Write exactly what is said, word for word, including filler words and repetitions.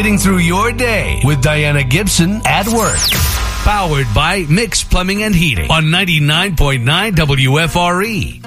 getting through your day with Diana Gibson at work. Powered by Mix Plumbing and Heating on ninety-nine point nine W F R E.